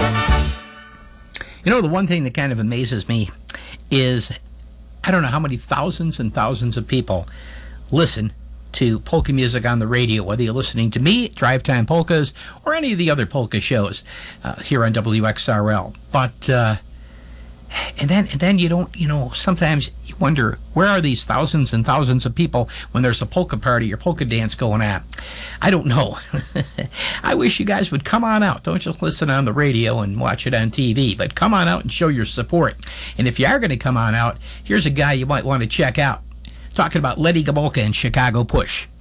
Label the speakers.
Speaker 1: You know, the one thing that kind of amazes me is I don't know how many thousands and thousands of people listen to polka music on the radio, whether you're listening to me, Drive Time Polkas, or any of the other polka shows here on WXRL. But and then you don't, sometimes you wonder, where are these thousands and thousands of people when there's a polka party or polka dance going on? I don't know. I wish you guys would come on out. Don't just listen on the radio and watch it on TV, but come on out and show your support. And if you are going to come on out, here's a guy you might want to check out. Talking about Letty Gomulka and Chicago Push.